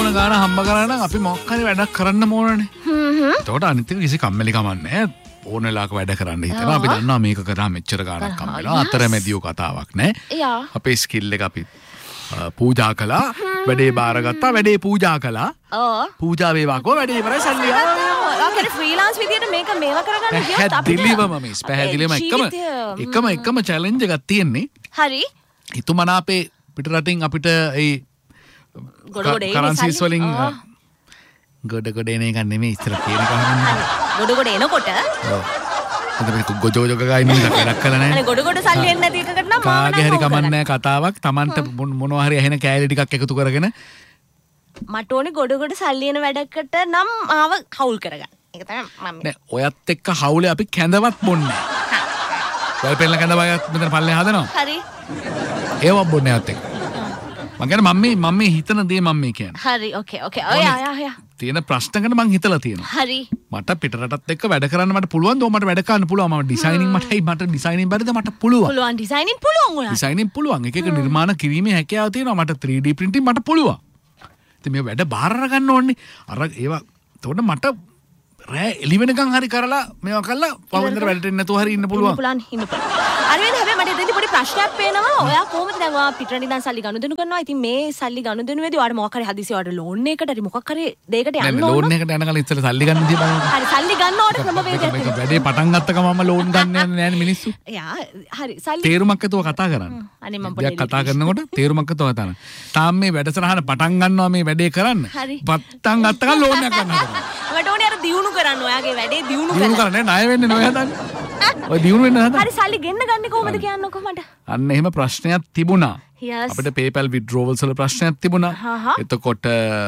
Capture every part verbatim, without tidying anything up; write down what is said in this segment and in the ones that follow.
ඕන ගාන හම්බ කරා නම් අපි මොකක් හරි වැඩක් කරන්න ඕනනේ. හ්ම්. එතකොට අනිත් එක කිසි කම්මැලි කමක් නැහැ. ඕන වෙලාවක වැඩ කරන්න හිතනවා. අපි දන්නවා මේක කරා මෙච්චර ගාණක් හම්බ වෙනවා. අතරමැදියෝ කතාවක් නැහැ. අපේ ස්කිල් එක අපි පූජා කළා. වැඩේ බාරගත්තා. වැඩේ පූජා කළා. ඔව්. පූජා වේවාකෝ වැඩේ ඉවරයි සල්ලි ආවා. ඔයාගේ ෆ්‍රීලාන්ස් විදියට මේක මේව කරගන්න ගියොත් අපිට පැහැදිලිවම මිස් පැහැදිලිවම එකම එකම එකම චැලෙන්ජ් එකක් තියෙන්නේ. හරි. හිතුමනාපේ පිට රටින් අපිට ඒ කරන්සිස් වලින් ගොඩ ගොඩ එන එක නෙමෙයි ඉස්සර කියන එක හරිනේ. ගොඩ ගොඩ එනකොට ඔව්. අද මේක ගොජෝ ජොග ගා ඉන්න එක වැඩක් කළා නැහැ. අනේ ගොඩ ගොඩ සල්ලි එන්නේ නැති එකකට නම් කාගේ හරි කමන්නේ කතාවක් Tamanට මොනවා හරි ඇහෙන කෑලි ටිකක් එකතු කරගෙන මට ඕනේ ගොඩ ගොඩ සල්ලි එන වැඩකට නම් ආව හවුල් කරගන්න. ඒක තමයි මම නෑ ඔයත් එක්ක හවුලේ අපි කැඳවත් බොන්නේ නැහැ. ඔය පෙන්නන කැඳවයත් මෙතන පල්ලේ හදනවා. හරි. ඒව බොන්නේ නැත් එක්ක. මම කියන්නේ මම මේ මම මේ හිතන දේ මම මේ කියන්නේ. හරි ඕකේ ඕකේ. ඔය ආ ආ. තියෙන ප්‍රශ්නකට මං හිතලා තියෙනවා. හරි. මට පිටරටත් එක්ක වැඩ කරන්න මට පුළුවන් දෝ මට වැඩ කරන්න පුළුවන්. මම ඩිසයිනින් මටයි මට ඩිසයිනින් බැරිද මට පුළුවන්. පුළුවන් ඩිසයිනින් පුළුවන් උනා. ඩිසයිනින් පුළුවන්. එක එක නිර්මාණ කිරීමේ හැකියාව තියෙනවා. මට three D printing මට පුළුවන්. ඉතින් මේ වැඩ බාර අරගන්න ඕනේ. අර ඒවා එතකොට මට රෑ එළි වෙනකන් හරි කරලා මේවා කළා පවුන්දර වැඩට එන්න නැතුව හරි ඉන්න පුළුවන්. පුළුවන් ඉන්න පුළුවන්. අරවින්ද හැබැයි මට එතෙන්දී පොඩි ප්‍රශ්නයක් පේනවා. ඔයා කොහොමද දැන් ඔයා පිටරටින් ඉඳන් සල්ලි ගනුදෙනු කරනවා. ඉතින් මේ සල්ලි ගනුදෙනුවේදී ඔයාට මොකක් හරි හදිසිය ඔයාට ලෝන් එකකට හරි මොකක් හරි දෙයකට යන්න ඕන. ලෝන් එකට යන කලින් ඉස්සෙල්ලා සල්ලි ගන්න දිහා බලන්න. හරි සල්ලි ගන්න ඕනේ ක්‍රමවේදයක්. මේක වැඩේ පටන් ගත්ත ගමන්ම ලෝන් ගන්න යන්නේ නැහැ මිනිස්සු. යා හරි සල්ලි තේරුමක් ඇතුව කතා කරන්න. අනේ මම පොඩි කතා කරනකොට තේරුමක් ඇතුව කතා කරන්න. තාම මේ වැඩසටහන පටන් ගන්නවා මේ වැඩේ කරන්න. පටන් ගත්ත ගමන් ලෝන් එකක් ගන්න හදනවා. මට ඕනේ අර දියුණු කරන්න ඔයාගේ වැඩේ දියුණු කරන්න. දියුණු කරන්නේ ණය වෙන්නේ නෝ හදන්නේ. ඔය දියුණු වෙන්න හදන්නේ. හරි සල්ලි ගෙන්න ගන්නේ කොහොමද කියන්නකෝ මට. අන්න එහෙම ප්‍රශ්නයක් තිබුණා. අපිට PayPal withdrawals වල ප්‍රශ්නයක් තිබුණා. එතකොට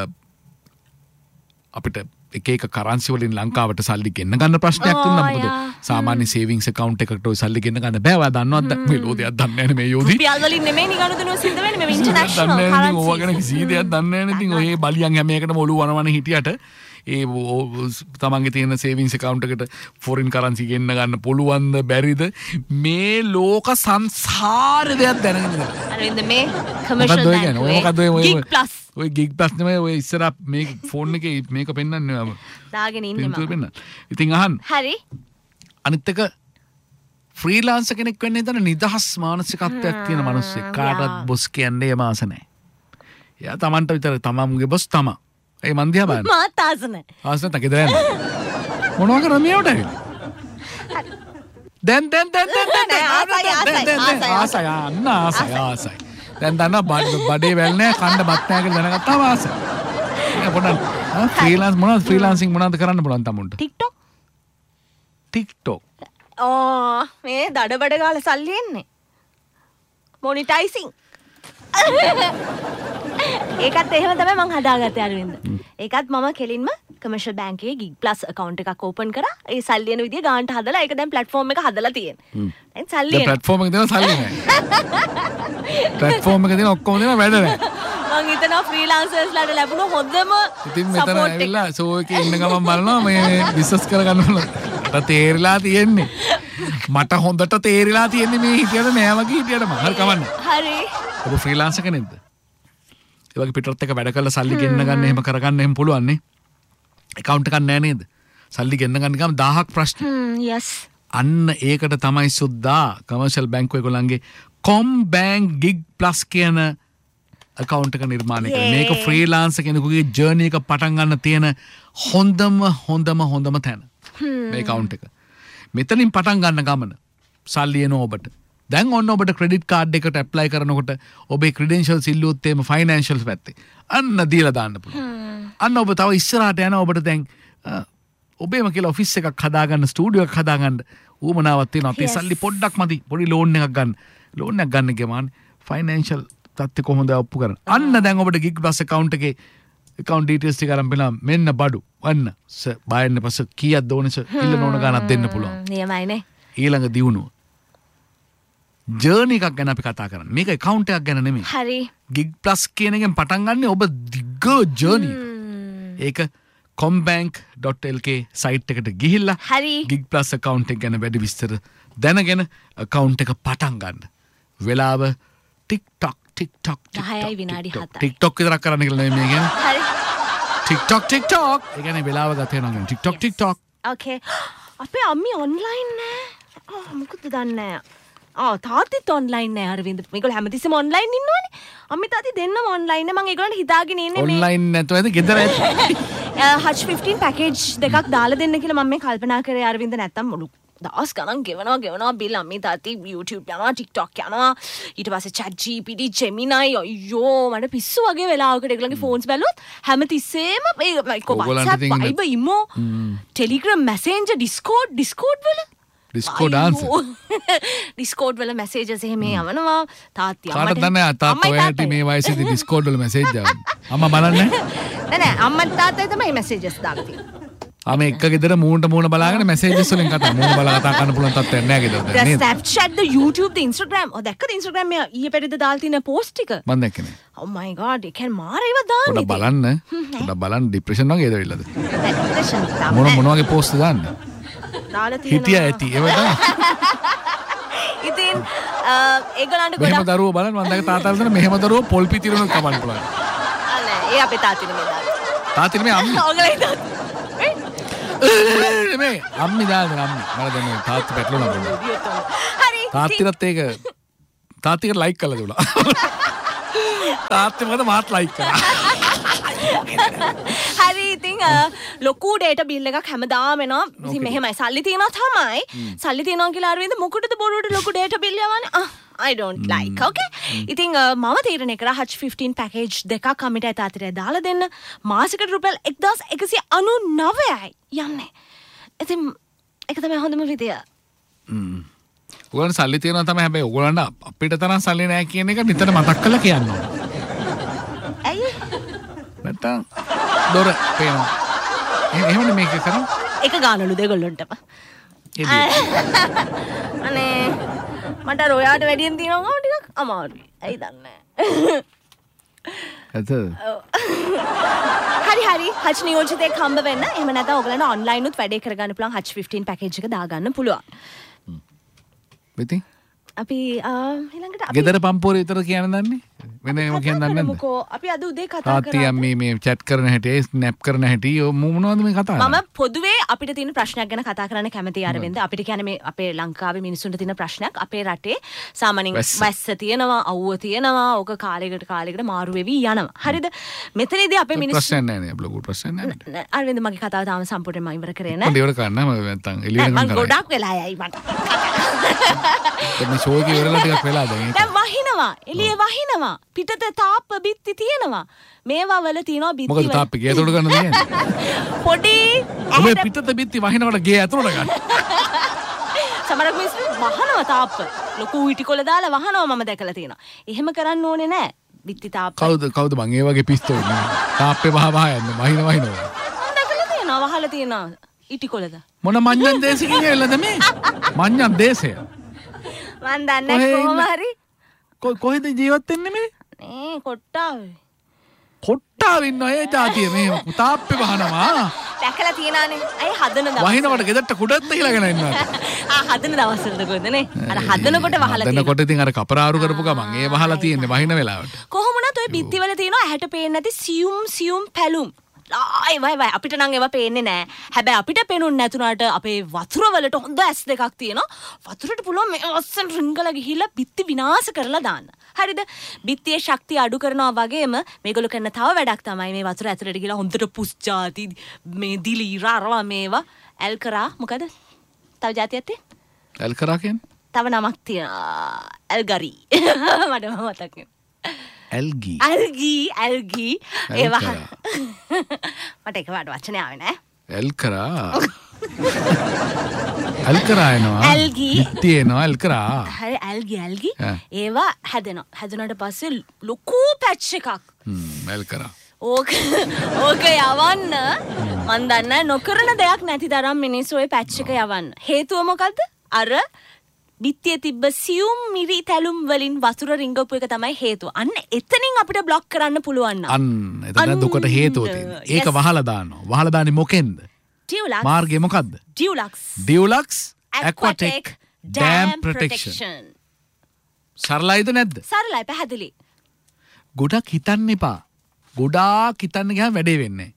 අපිට එක එක කරන්සි වලින් ලංකාවට සල්ලි ගෙන්න ගන්න ප්‍රශ්නයක් තිබුණා. මොකද සාමාන්‍ය සේවිංස් account එකකට ඔය සල්ලි ගෙන්න ගන්න බෑ. ඔයා දන්නවද මේ ලෝදයක් දන්නේ නැහැ මේ යෝධි. රුපියල් වලින් නෙමෙයි නේ ගනුදෙනුව සිද්ධ වෙන්නේ මේ ඉන්ටර්නැෂනල් කරන්සි. ඕවා ගැන කිසි දෙයක් දන්නේ නැහැ නේ. ඉතින් ඔය බලියන් හැම එකටම ඔලුව වනවන හිටියට ඒ තමන්ගේ තියෙන සේවිංස් account එකට ෆොරින් කරන්සි ගෙන්න ගන්න පුළුවන්ද බැරිද මේ ලෝක සංසාර දෙයක් දැනගෙන ඉන්න. අරවින්ද මේ කමර්ෂල් බැංක් මොකද ඔය ගිග් ප්ලස් ඔය ගිග් ප්ලස් නෙමෙයි ඔය ඉස්සර මේ ෆෝන් එකේ මේක පෙන්නන්නේ මම. දාගෙන ඉන්නේ මම. ඉතින් අහන්න. හරි. අනිත් එක ෆ්‍රීලාන්සර් කෙනෙක් වෙන්න ඉතන නිදහස් මානසිකත්වයක් තියෙන මිනිස්සෙක් කාටවත් බොස් කියන්නේ මාස නැහැ. එයා තමන්ට විතර තමන්ගේ බොස් තමා. ඒ මන් දිහා බලන්න. මාත් ආස නැහැ. ආස නැත ගෙදර යන්න. මොනවා කරන්නේ මේවට ඇවිල්ලා? දැන් දැන් දැන් දැන් දැන් ආසයි ආසයි ආසයි අන්න ආසයි ආසයි. දැන් දන්නා බඩේ වැල් නැහැ කන්න බත් නැහැ කියලා දැනගත්තාම ආසයි. ඒක පොඩ්ඩක් ෆ්‍රීලාන්ස් මොනවද ෆ්‍රීලාන්සින් මොනවද කරන්න පුළුවන් තමුන්ට? TikTok. TikTok. ඕ මේ දඩබඩ ගාලා සල්ලි එන්නේ. මොනිටයිසින්. ඒකත් එහෙම තමයි මං හදාගත්තේ අරවින්ද. ඒකත් මම කෙලින්ම කමර්ෂල් බැංකුවේ ගිග් ප්ලස් account එකක් ඕපන් කරා. ඒ සල්ලි එන විදිය ගානට හදලා ඒක දැන් platform එක හදලා තියෙනවා. දැන් සල්ලි එන. platform එක දෙන සල්ලි නෑ. platform එක දෙන ඔක්කොම දෙන වැඩ නෑ. මං හිතනවා ෆ්‍රීලාන්සර්ස්ලාට ලැබුණ හොඳම ඉතින් මෙතන ඇවිල්ලා ෂෝ එකේ ඉන්න ගමන් බලනවා මේ බිස්නස් කරගන්න ඕන. මට තේරිලා තියෙන්නේ. මට හොඳට තේරිලා තියෙන්නේ මේ හිටියට නෑ වගේ හිටියට මම. හරි කවන්නේ. හරි. ඔබ ෆ්‍රීලාන්සර් කෙනෙක්ද? ඒ වගේ පිටරට එක වැඩ කරලා සල්ලි ගෙන්න ගන්න එහෙම කරගන්න එහෙම පුළුවන් නේ. account එකක් නෑ නේද? සල්ලි ගෙන්න ගන්න ගම දහයක් ප්‍රශ්න. හ්ම් yes. අන්න ඒකට තමයි සුද්දා කමර්ෂල් බැංකුව ඒගොල්ලන්ගේ කොම්බැංක් ගිග් ප්ලස් කියන account එක නිර්මාණය කරලා මේක ෆ්‍රීලාන්සර් කෙනෙකුගේ ජර්නි එක පටන් ගන්න තියෙන හොඳම හොඳම හොඳම තැන. මේ account එක. මෙතනින් පටන් ගන්න ගමන සල්ලි එන ඔබට. දැන් ඔන්න ඔබට ක්‍රෙඩිට් කාඩ් එකට ඇප්ලයි කරනකොට ඔබේ ක්‍රෙඩෙන්ෂල්ස් ඉල්ලුවොත් එimhe ෆයිනෑන්ෂල්ස් පැත්තේ අන්න දීලා දාන්න පුළුවන්. අන්න ඔබ තව ඉස්සරහට යන ඔබට දැන් ඔබේම කියලා ඔෆිස් එකක් හදාගන්න ස්ටුඩියෝ එකක් හදාගන්න ඌමනාවක් තියෙනවා. අපේ සල්ලි පොඩ්ඩක් මදි. පොඩි ලෝන් එකක් ගන්න. ලෝන් එකක් ගන්න ගියාම ෆයිනෑන්ෂල් තත්ත්වය කොහොමද ඔප්පු කරන්න. අන්න දැන් ඔබට ගිග් ප්ලස් account එකේ account details ටික අරන් බලන්න මෙන්න බඩු. අන්න සර් බායන්න පස්සේ කීයක්ද ඕනේ සර් ඉල්ලන ඕන ගානක් දෙන්න පුළුවන්. නියමයිනේ. ඊළඟ දියුණුව. ජර්නි එකක් ගැන අපි කතා කරන්නේ. මේක account එකක් ගැන නෙමෙයි. හරි. gig plus කියන එකෙන් පටන් ගන්න ඔබ දිග ජර්නි. ඒක combank dot l k site එකට ගිහිල්ලා හරි. gig plus account එක ගැන වැඩි විස්තර දැනගෙන account එක පටන් ගන්න. වෙලාව TikTok TikTok දහයයි විනාඩි හතයි. TikTok විතරක් කරන්න කියලා නෙමෙයි මේ කියන්නේ. හරි. TikTok TikTok. ඒ කියන්නේ වෙලාව ගත වෙනවා කියන්නේ TikTok TikTok. Okay. අපේ අම්මි ඔන්ලයින් නෑ. ආ මොකද දන්නේ නෑ. ආ තාත්තිත් ඔන්ලයින් නෑ අරවින්ද. මේගොල්ලෝ හැමතිස්සෙම ඔන්ලයින් ඉන්නවනේ. අම්මි තාත්ති දෙන්නම ඔන්ලයින් නෑ. මම ඒගොල්ලන්ට හිතාගෙන ඉන්නේ මේ ඔන්ලයින් නැතුව ඇද ගෙදර ඇද? හච් ෆිෆ්ටීන් පැකේජ් දෙකක් දාලා දෙන්න කියලා මම මේ කල්පනා කරේ අරවින්ද නැත්තම් මුළු දවස් ගණන් ගෙවනවා ගෙවනවා බිල් අම්මි තාත්ති YouTube යනවා TikTok යනවා ඊට පස්සේ chat G P T Gemini අයියෝ මට පිස්සු වගේ වෙලාවකට ඒගොල්ලන්ගේ ෆෝන්ස් බැලුවොත් හැමතිස්සෙම මේ WhatsApp Viber Imo Telegram Messenger Discord Discord වල Discord answer Discord වල messages එහෙම යවනවා තාත්ති අම්මට කාටද දන්නේ තාත්තා ඔය හැටි මේ වයසේදී Discord වල message දාන්නේ අම්මා බලන්නේ නෑ නෑ අම්මා තාත්තා තමයි messages දාලා තියෙන්නේ ආම එක්ක ගෙදර මූණට මූණ බලාගෙන මැසේජස් වලින් කතා මූණ බලා කතා කරන්න පුළුවන් තත්ත්වයක් නෑ ගෙදර දැන් නේද Snapchat the YouTube the Instagram ඔය දැක්කද Instagram මේ ඊයේ පෙරේද දාලා තියෙන post ටික මම දැක්කේ නෑ oh my god ඒ කියන්නේ මාර ඒවා දාන්නේ පොඩ්ඩක් බලන්න පොඩ්ඩක් බලන්න ડિප්‍රෙෂන් වගේ එදවිල්ලද depression මොන මොන වගේ post දාන්නේ දාලා තියෙනවා හිටියා ඇති ඒවට ඉතින් ඒගොල්ලන්ට ගොඩක් මෙහෙම දරුවෝ බලන්න මම දැක්ක තාත්තාලා දෙන මෙහෙම දරුවෝ පොල් පිටිරුණක් කපන්න පුළුවන් නෑ ඒ අපේ තාත්තිනේ මේ දාලා තාත්තිනේ මේ අම්මි ඔයගලයි තාත්ති මේ අම්මි දාගෙන අම්මි මම දැන් තාත්ති පැටලුණා බොන්න හරි තාත්තිරත් ඒක තාත්තිකට ලයික් කළා දුලා තාත්ති මොකද මාත් ලයික් කරා හරි ඉතින් ලොකු ඩේටා බිල් එකක් හැමදාම එනවා ඉතින් මෙහෙමයි සල්ලි තියනවා තමයි සල්ලි තියනවා කියලා අරවින්ද මොකටද බොරුවට ලොකු data bill යවන්නේ ah I don't like okay ඉතින් මම තීරණය කරා හච් ෆිෆ්ටීන් පැකේජ් දෙකක් අමිට තාත්තට දාලා දෙන්න මාසිකට රුපියල් එක්දාස් එකසිය අනූනවයයි යන්නේ ඉතින් ඒක තමයි හොඳම විදිය හ්ම් ඔයගොල්ලන් සල්ලි තියනවා තමයි හැබැයි ඔයගොල්ලන්ට අපිට තරම් සල්ලි නැහැ කියන එක නිතර මතක් කරලා කියන්න ඕනේ ඇයි නැත්තම් දොර පේනවා එහෙමනේ මේක කරන්නේ ඒක ගානලු දෙගොල්ලන්ටම අනේ මට රොයාට වැඩියෙන් තියෙනවා ටිකක් අමාරුයි. ඇයි දන්නේ ඇත. හරි හරි හච් නියෝජිතයෙක් හම්බ වෙන්න. එහෙම නැත්නම් ඔයගලන්ට ඔන්ලයින් උත් වැඩේ කරගන්න පුළුවන් හච් ෆිෆ්ටීන් පැකේජ් එක දාගන්න පුළුවන්. ඉතින් අපි ඊළඟට අපි ගෙදර පම්පෝරේ විතර කියන්න දන්නේ? වෙන ඒවා කියන්න දන්නේ නැද්ද? මොකෝ අපි අද උදේ කතා කරා. තාත්තිය මේ මේ chat කරන හැටි, snap කරන හැටි මොනවද මේ කතා කරන්නේ? මම පොදුවේ අපිට තියෙන ප්‍රශ්නයක් ගැන කතා කරන්න කැමතියි අරවින්ද. අපිට කියන්නේ මේ අපේ ලංකාවේ මිනිස්සුන්ට තියෙන ප්‍රශ්නයක් අපේ රටේ සාමාන්‍යයෙන් වැස්ස තියෙනවා, අවුව තියෙනවා, ඕක කාලයකට කාලයකට මාරු වෙවි යනවා. හරිද? මෙතනදී අපේ මිනිස්සු ප්‍රශ්න නැහැ නේ බ්ලොග් ප්‍රශ්න නැහැ. අරවින්ද මගේ කතාව තාම සම්පූර්ණයෙන්ම ඉවර කරේ නැහැ. මම ඉවර කරන්න මම නැත්තම් එළියට මම ගොඩක් වෙලා යයි මට. මේ ෂෝ එක ඉවරලා ටිකක් වෙලා දැන්. දැන් වහිනවා. එළිය වහිනවා. පිටත තාප්ප බිත්ති තියෙනවා. මේවා වල තියෙනවා බිත්ති වල. මොකද තාප්පේ ගේ ඇතුළට ගන්න තියෙන්නේ? පොඩි ඔබ පිටත බිත්ති වහිනකොට ගේ ඇතුළට ගන්න. සමහරක් මිනිස්සු වහනවා තාප්ප. ලොකු ඊටිකොල දාලා වහනවා මම දැකලා තියෙනවා. එහෙම කරන්න ඕනේ නැහැ. බිත්ති තාප්ප. කවුද කවුද මං ඒ වගේ පිස්තෝල් නේ. තාප්පේ වහ වහ යන්නේ වහින වහිනවා. මම දැකලා තියෙනවා වහලා තියෙනවා ඊටිකොලද. මොන මඤ්ඤන් දේශකින් ඇවිල්ලාද මේ? මඤ්ඤන් දේශය. මන් දන්නේ කොහොම හරි කොහෙද ජීවත් වෙන්නේ මේ? නේ කොට්ටාවේ. කොට්ටාවේ ඉන්න අය જાතිය මේ තාප්පේ වහනවා. දැකලා තියනානේ. අය හදන දවස්. වහිනවට ගෙදරට කුඩත් තියලාගෙන ඉන්නවා. ආ හදන දවස්වලද කොහෙද නේ? අර හදනකොට වහලා තියෙනවා. හදනකොට ඉතින් අර කපරාරු කරපු ගමන් ඒ වහලා තියෙන්නේ වහින වෙලාවට. කොහොම වුණත් ඔය බිත්තිවල තියෙනවා ඇහැට පේන්නේ නැති සියුම් සියුම් පැලුම්. ආයි වයි වයි අපිට නම් ඒවා පේන්නේ නැහැ. හැබැයි අපිට පේනුන්නේ නැතුණාට අපේ වතුර වලට හොඳ ඇස් දෙකක් තියෙනවා. වතුරට පුළුවන් මේ අස්සන් රිංගලා ගිහිල්ලා බිත්ති විනාශ කරලා දාන්න. හරිද? බිත්තියේ ශක්තිය අඩු කරනවා වගේම මේගොල්ලෝ කරන තව වැඩක් තමයි මේ වතුර ඇතුලට ගිහිල්ලා හොඳට පුස් ಜಾති මේ දිලි රාරවා මේවා ඇල් කරා මොකද? තව જાතියක් තියෙන්නේ? ඇල් කරා කියන්නේ? තව නමක් තියෙනවා. ඇල්ගරි. මට මතක් නෑ. ඇල්ගී ඇල්ගී ඇල්ගී ඒවා මට එකපාරට වචනේ ආවේ නෑ ඇල් කරා ඇල් කරා එනවා ඇල්ගී ඉත්ති එනවා ඇල් කරා හරි ඇල්ගී ඇල්ගී ඒවා හැදෙනවා හැදුනට පස්සේ ලොකු පැච් එකක් හ්ම් ඇල් කරා ඕක ඕක යවන්න මන් දන්නේ නොකරන දෙයක් නැති තරම් මිනිස්සු ඔය පැච් එක යවන්න හේතුව මොකද්ද අර බිත්තියේ තිබ්බ සියුම් මිරි තැලුම් වලින් වතුර රිංගපු එක තමයි හේතුව. අන්න එතනින් අපිට බ්ලොක් කරන්න පුළුවන් නම්. අන්න එතන දුකට හේතුව තියෙනවා. ඒක වහලා දානවා. වහලා දාන්නේ මොකෙන්ද? Dulux. මාර්ගය මොකද්ද? Dulux. Dulux Aquatech Dam Protection. සරලයිද නැද්ද? සරලයි පැහැදිලි. ගොඩක් හිතන්න එපා. ගොඩාක් හිතන්න ගියාම වැඩේ වෙන්නේ නැහැ.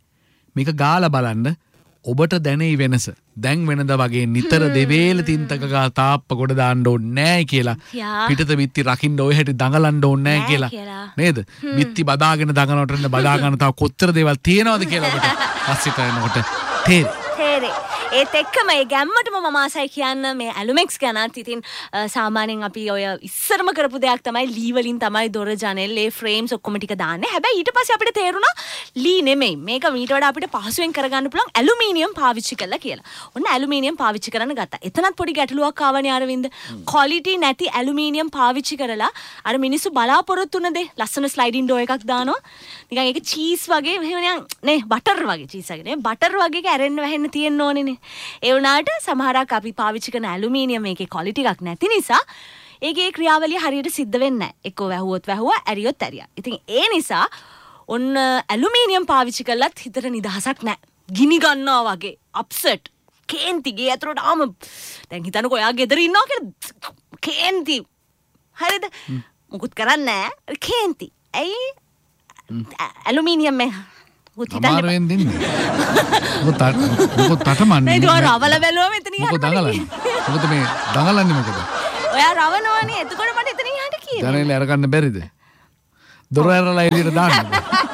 මේක ගාලා බලන්න ඔබට දැනෙයි වෙනස. දැන් වෙනද වගේ නිතර දෙවේල තින්තක ගා තාප්ප ගොඩ දාන්න ඕනේ නැහැ කියලා. පිටත බිත්ති රකින්න ඔය හැටි දඟලන්න ඕනේ නැහැ කියලා. නේද? බිත්ති බදාගෙන දඟනට බදා ගන්න තව කොච්චර දේවල් තියෙනවද කියලා ඔබට පස්සිට එනකොට තේරෙයි. තේරෙයි. ඒත් එක්කම ඒ ගැම්මටම මම ආසයි කියන්න මේ ඇලුමෙක්ස් ගැනත්. ඉතින් සාමාන්‍යයෙන් අපි ඔය ඉස්සරම කරපු දෙයක් තමයි ලී වලින් තමයි දොර ජනෙල් ඒ ෆ්‍රේම්ස් ඔක්කොම ටික දාන්නේ. හැබැයි ඊට පස්සේ අපිට තේරුණා ලී නෙමෙයි. මේක මීට වඩා අපිට පහසුවෙන් කරගන්න පුළුවන් ඇලුමිනියම් පාවිච්චි කරලා කියලා. ඔන්න ඇලුමිනියම් පාවිච්චි කරන්න ගත්තා. එතනත් පොඩි ගැටලුවක් ආවනේ අරවින්ද. ක්වොලිටි නැති ඇලුමිනියම් පාවිච්චි කරලා අර මිනිස්සු බලාපොරොත්තු වුණ දේ ලස්සන ස්ලයිඩින් ඩෝ එකක් දානවා. නිකන් ඒක චීස් වගේ මෙහෙම නේ බටර් වගේ චීස් වගේ නේ බටර් වගේ කැරෙන්න වැහෙන්න තියෙන්න ඕනේනේ. ඒ වුණාට සමහරක් අපි පාවිච්චි කරන ඇලුමිනියම් එකේ ක්වොලිටි එකක් නැති නිසා ඒකේ ක්‍රියාවලිය හරියට සිද්ධ වෙන්නේ නැහැ. එක්ක වැහුවොත් වැහුවා, ඇරියොත් ඇරියා. ඉතින් ඒ නිසා ඔන්න ඇලුමිනියම් පාවිච්චි කළත් හිතට නිදහසක් නැහැ. ගිනි ගන්නවා වගේ අප්සෙට්. කේන්ති ගේ ඇතුළට ආම දැන් හිතන්නකෝ ඔයා ගෙදර ඉන්නවා කියලා කේන්ති. හරිද? මොකුත් කරන්නේ නැහැ. කේන්ති. ඇයි? ඇලුමිනියම් එක අමාරුවෙන් දෙන්නේ. මොකද මොකද තටමන්නේ. නේද ඔය රවල බැලුවම එතන ඉහට. මොකද දඟලන්නේ? මොකද මේ දඟලන්නේ මොකද? ඔයා රවනවනේ. එතකොට මට එතන ඉහට කියන්න. ජනේල අරගන්න බැරිද? දොර ඇරලා එළියට දාන්න.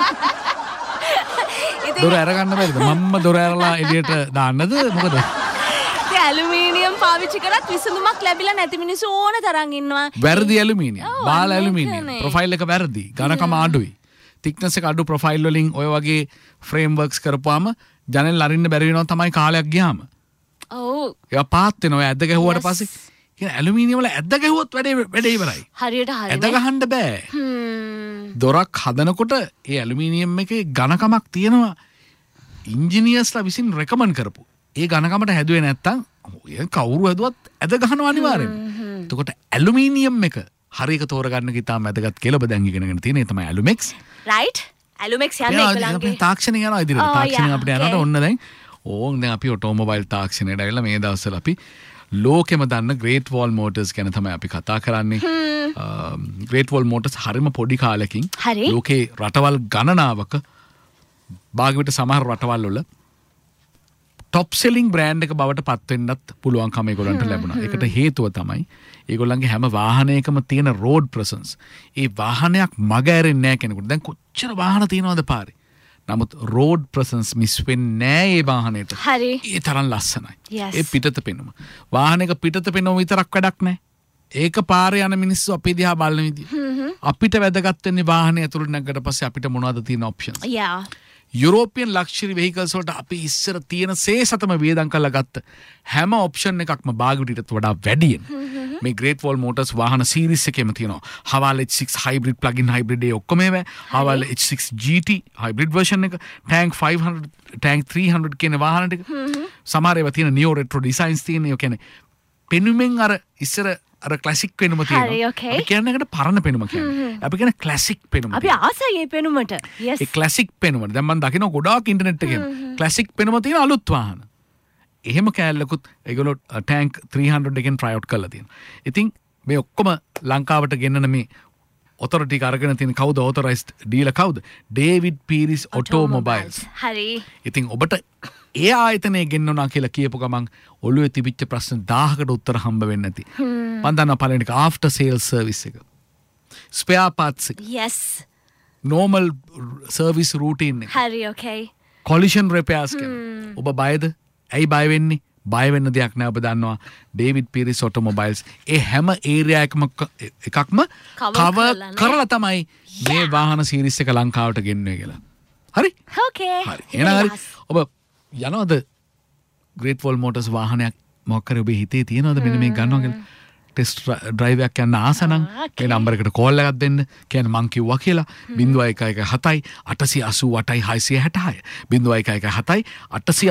දොර අරගන්න බැරිද? මම්ම දොර ඇරලා එළියට දාන්නද මොකද? ඒ ඇලුමිනියම් පාවිච්චි කරත් විසඳුමක් ලැබිලා නැති මිනිස්සු ඕන තරම් ඉන්නවා. වැරදි ඇලුමිනියම්. බාල ඇලුමිනියම්. ප්‍රොෆයිල් එක වැරදි. ඝනකම අඩුයි. thickness එක අඩු ප්‍රොෆයිල් වලින් ඔය වගේ ෆ්‍රේම්වර්ක්ස් කරපුවාම ජනෙල් අරින්න බැරි වෙනවා තමයි කාලයක් ගියාම. ඔව්. ඒවා පාත් වෙනවා. ඇද්ද ගැහුවාට පස්සේ කියන ඇලුමිනියම් වල ඇද්ද ගැහුවොත් වැඩේ වැඩේ ඉවරයි. හරියට හරියට. ඇද්ද ගහන්න බෑ. හ්ම්. දොරක් හදනකොට ඒ ඇලුමිනියම් එකේ ඝනකමක් තියෙනවා. ඉන්ජිනියර්ස්ලා විසින් රෙකමන්ඩ් කරපු. ඒ ඝනකමට හැදුවේ නැත්තම් ඔය කවුරු හැදුවත් ඇද ගහනවා අනිවාර්යෙන්. එතකොට ඇලුමිනියම් එක හරියක තෝරගන්න කිතාම වැදගත් කියලා ඔබ දැන් ඉගෙනගෙන තියෙන ඒ තමයි ඇලුමෙක්ස්. රයිට්. ඇලුමෙක්ස් යන්නේ ඒගොල්ලන්ගේ තාක්ෂණය යනවා ඉදිරියට. තාක්ෂණය අපිට යනකොට ඔන්න දැන් ඕන් දැන් අපි ඔටෝමොබයිල් තාක්ෂණයට ඇවිල්ලා මේ දවස්වල අපි ලෝකෙම දන්න ග්‍රේට් වෝල් මෝටර්ස් ගැන තමයි අපි කතා කරන්නේ. ග්‍රේට් වෝල් මෝටර්ස් හරිම පොඩි කාලෙකින් ලෝකේ රටවල් ගණනාවක භාගවිත සමහර රටවල් වල ටොප් සෙලිං බ්‍රෑන්ඩ් එක බවට පත් වෙන්නත් පුළුවන්කම ඒගොල්ලන්ට ලැබුණා. ඒකට හේතුව තමයි ඒගොල්ලන්ගේ හැම වාහනයකම තියෙන රෝඩ් ප්‍රසන්ස්. ඒ වාහනයක් මග ඇරෙන්නේ නැහැ කෙනෙකුට. දැන් කොච්චර වාහන තියෙනවද පාරේ? නමුත් රෝඩ් ප්‍රසන්ස් මිස් වෙන්නේ නැහැ ඒ වාහනේට. හරි. ඒ තරම් ලස්සනයි. ඒ පිටත පෙනුම. වාහනයක පිටත පෙනුම විතරක් වැඩක් නැහැ. ඒක පාරේ යන මිනිස්සු අපි දිහා බලන විදිය. අපිට වැදගත් වෙන්නේ වාහනේ ඇතුළට නැග්ගට පස්සේ අපිට මොනවද තියෙන ඔප්ෂන්ස්. යා. යුරෝපියන් ලක්ෂරි වෙහිකල්ස් වලට අපි ඉස්සර තියෙන සේසතම වියදම් කරලා ගත්ත හැම ඔප්ෂන් එකක්ම භාගවිතයට වඩා වැඩියෙන් මේ ග්‍රේට් වෝල් මෝටර්ස් වාහන සීරීස් එකේම තියෙනවා. හවාල් H six හයිබ්‍රිඩ් ප්ලග්-ඉන් හයිබ්‍රිඩ් ඒ ඔක්කොම ඒවා. හවාල් H six G T hybrid version එක, tank five hundred, tank three hundred කියන වාහන ටික. සමහර ඒවා තියෙන නියෝ රෙට්‍රෝ ඩිසයින්ස් තියෙන. ඒ කියන්නේ පෙනුමෙන් අර ඉස්සර අර ක්ලාසික් පෙනුම තියෙනවා. අපි කියන්නේ ඒකට පරණ පෙනුම කියන්නේ. අපි කියන්නේ ක්ලාසික් පෙනුම. අපි ආසයි ඒ පෙනුමට. yes. ඒ ක්ලාසික් පෙනුම. දැන් මම දකිනවා ගොඩාක් ඉන්ටර්නෙට් එකේ ක්ලාසික් පෙනුම තියෙන අලුත් වාහන. එහෙම කෑල්ලකුත් ඒගොල්ලෝ ටැන්ක් three hundred එකෙන් try out කරලා තියෙනවා. ඉතින් මේ ඔක්කොම ලංකාවට ගෙන්නන මේ ඔතොරිටි එක අරගෙන තියෙන කවුද ඔතොරයිස්ඩ් ඩීලර් කවුද? ඩේවිඩ් පීරිස් ඔටෝමොබයිල්ස්. හරි. ඉතින් ඔබට ඒ ආයතනය ගෙන්වනවා කියලා කියපු ගමන් ඔළුවේ තිබිච්ච ප්‍රශ්න දහයකට උත්තර හම්බ වෙන්නේ නැති. මම දන්නවා පළවෙනි එක ආෆ්ටර් සේල්ස් සර්විස් එක. ස්පෙයා පාර්ට්ස් එක. yes. normal service routine එක. හරි okay. collision repairs කරන. ඔබ බයද? ඇයි බය වෙන්නේ? බය වෙන්න දෙයක් නෑ. ඔබ දන්නවා ඩේවිඩ් පීරිස් ඔටෝමොබයිල්ස් ඒ හැම ඒරියා එකම එකක්ම කවර් කරලා තමයි මේ වාහන සීරීස් එක ලංකාවට ගෙන්වන්නේ කියලා. හරි? okay. හරි. එහෙනම් හරි. ඔබ යනවද ග්‍රේට් වෝල් මෝටර්ස් වාහනයක් මොකක් කරේ ඔබේ හිතේ තියෙනවද මෙන්න මේ ගන්නවා කියලා? ටෙස්ට් ඩ්‍රයිව් එකක් යන්න ආස නම් මේ නම්බර් එකට කෝල් එකක් දෙන්න. කියන්නේ මං කිව්වා කියලා zero one one seven eight eight eight eight six six six zero one one seven eight eight six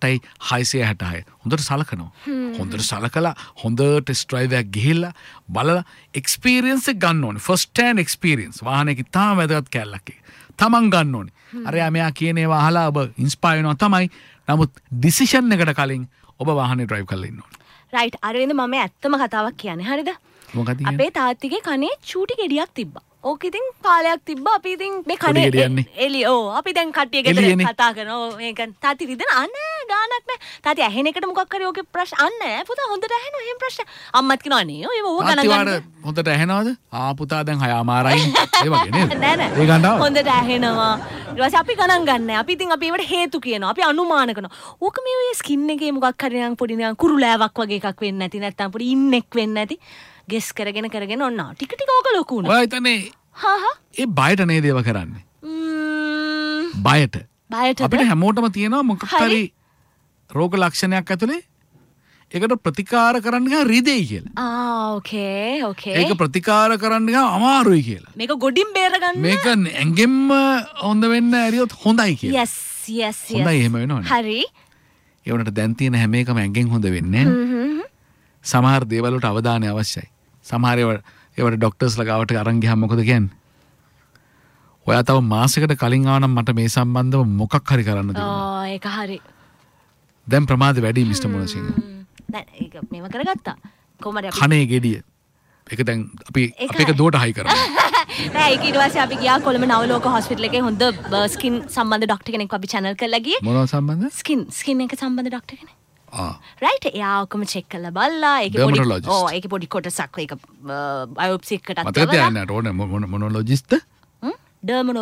six six. හොඳට සලකනවා. හොඳට සලකලා හොඳ ටෙස්ට් ඩ්‍රයිව් එකක් ගිහිල්ලා බලලා එක්ස්පීරියන්ස් එක ගන්න ඕනේ. First hand experience. වාහනයක තාම වැදගත් කැලලක් එක. තමන් ගන්න ඕනේ. අරයා මෙයා කියන ඒවා අහලා ඔබ ඉන්ස්පයර් වෙනවා තමයි. නමුත් ඩිසිෂන් එකට කලින් ඔබ වාහනේ ඩ්‍රයිව් කරලා ඉන්න ඕනේ. රයිට්. අරවින්ද මම ඇත්තම කතාවක් කියන්නේ. හරිද? මොකද? අපේ තාත්තිගේ කනේ චූටි ගෙඩියක් තිබ්බා. ඕක ඉතින් කාලයක් තිබ්බ අපි ඉතින් මේ පොඩි කනේ ගෙඩියන්නේ. එලි ඕ අපි දැන් කට්ටිය ගෙදර එළියනේ. කතා කරනවා මේක තාති රිදෙන අනේ ගානක් නෑ තාති ඇහෙන එකට මොකක් හරි ඕකේ ප්‍රශ්න අන්න නෑ පුතා හොඳට ඇහෙනවා එහෙම ප්‍රශ්න අම්මත් කියනවා නේ ඔය ඕව ගණන් ගන්න තාත්තිවාට හොඳට ඇහෙනවද? ආ පුතා දැන් හය අමාරයි. ඒ වගේ නේද? නෑ නෑ ඒ ගණ්ඩාව. හොඳට ඇහෙනවා ඊට පස්සේ අපි ගණන් ගන්න නෑ අපි ඉතින් අපි ඒවට හේතු කියනවා අපි අනුමාන කරනවා ඕක මේ ඔය ස්කින් එකේ මොකක් හරි නිකන් පොඩි නිකන් කුරුලෑවක් වගේ එකක් වෙන්නේ නැති නැත්තම් පොඩි ඉන්නෙක් වෙන්නේ නැති ගෙස් කරගෙන කරගෙන ඔන්න ටික ටික ඕක ලොකු වුණා ඔය හිතන්නේ හා හා ඒ බයට නේද ඒව කරන්නේ? ම්ම්, බයට. බයටද අපිට හැමෝටම තියෙනවා මොකක් හරි රෝග ලක්ෂණයක් ඇතුලේ ඒකට ප්‍රතිකාර කරන්න ගියාම රිදෙයි කියලා. ආ ඕකේ ඕකේ ඒක ප්‍රතිකාර කරන්න ගියාම අමාරුයි කියලා. මේක ගොඩින් බේරගන්න මේක ඇඟෙන්ම හොඳ වෙන්න ඇරියොත් හොඳයි කියලා. yes yes yes හොඳයි එහෙම වෙනවනේ. හරි ඒ වුණාට දැන් තියෙන හැම එකම ඇඟෙන් හොඳ වෙන්නේ නැහැ. සමහර දේවල් වලට අවධානය අවශ්‍යයි. සමහර ඒවා ඒවට ડોක්ටර්ස්ලා ගාවට අරන් ගියාම මොකද කියන්නේ? ඔයා තව මාසයකට කලින් ආවනම් මට මේ සම්බන්ධව මොකක් හරි කරන්න දෙන්න. ආ ඒක හරි දැන් ප්‍රමාද වැඩි මිස්ටර් මොනසිංහ. දැන් ඒක මේව කරගත්තා කොහමද අපි කනේ ගෙඩිය. ඒක දැන් අපි අපි එක දුවට හයි කරමු. නෑ ඒක ඊට පස්සේ අපි ගියා කොළඹ නවලෝක හොස්පිටල් එකේ හොඳ ස්කින් සම්බන්ධ ડોක්ටර් කෙනෙක් අපි channel කරලා ගියේ මොනව සම්බන්ධ? ස්කින් ස්කින් එක සම්බන්ධ ડોක්ටර් කෙනෙක් ආ. රයිට් එයා ඔක්කොම චෙක් කරලා බලලා ඒකේ පොඩි Dermatologist. ඔව් ඒකේ පොඩි කොටසක් ඒක බයොප්සි එකටත් මතක තියාගන්න ඕනේ මොනොලොජිස්ට් ඩර්මනෝ